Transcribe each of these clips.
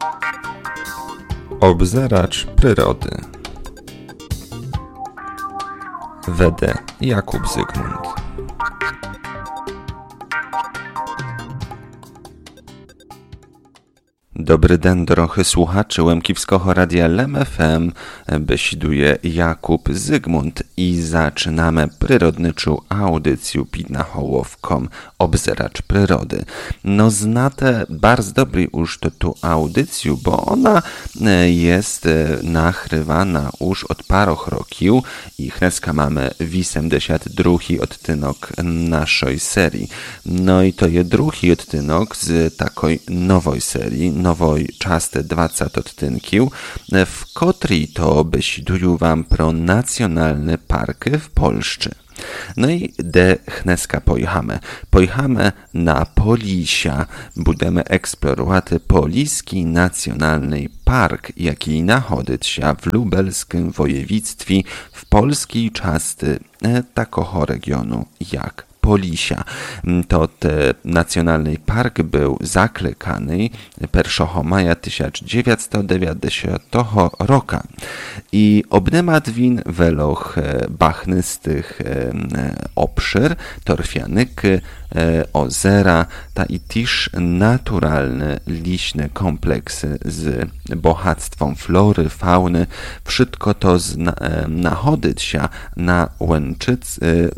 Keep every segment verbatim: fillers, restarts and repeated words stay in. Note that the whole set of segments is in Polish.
Obzeracz przyrody. Wede Jakub Zygmunt. Dobry den, drochy słuchacze Łemkiwskiego Radia L M F M, besiduje Jakub Zygmunt i zaczynamy przyrodniczą audycję pidna hołowką Obzeracz przyrody. No znate bardzo dobry już to tu audycję, bo ona jest nachrywana już od paroch rokił i chneska mamy osiemdziesiąty drugi odtynok naszej serii. No i to jest drugi odtynok z takiej nowej serii, nowej czaste dwadzieścia odtynków, w której to besiduję wam pro nacjonalne parki w Polsce. No i de chneska pojechamy. Pojechamy na Polisia. Budemy eksplorować Poliski Nacjonalny Park, jaki nachodzi się w lubelskim województwie w polskiej części takiego regionu jak Polisia. To ten nacjonalny park był zaklekany pierwszego maja tysiąc dziewięćset dziewięćdziesiątego roku i obnemat win weloch bachnystych obszar, torfianyki, ozera, ta i też naturalne liśne kompleksy z bohactwem flory, fauny. Wszystko to nachodzi się na Łęczyc,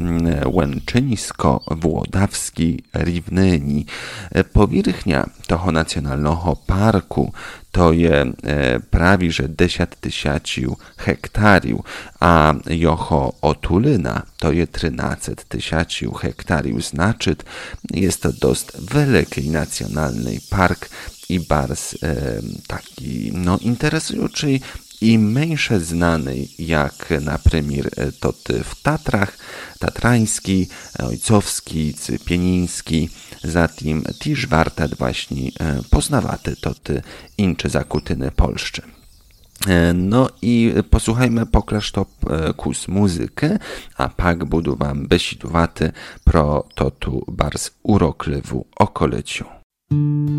Łęczyńsko-Włodawskiej równinie. Powierzchnia tego nacjonalnego parku to je prawie że dziesięć tysięcy hektarów, a jeho otulina to je trzynaście tysięcy hektarów. Znaczy, jest to dość wielki nacjonalny park i bardzo e, taki no, interesujący i mniejsze znany jak na przykład to w Tatrach, Tatrański, Ojcowski, Pieniński, zatem też warto właśnie poznawać to te inne zakutyny Polszczy. No i posłuchajmy poklaż to kus muzykę, a pak budu wam besidowaty pro to tu bardzo urokliwą okoleciu.